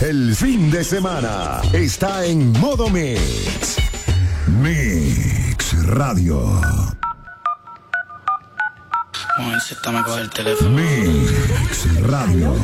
El fin de semana está en modo Mix. Mix Radio. Vamos a ver si está me coge el teléfono. Mix Radio.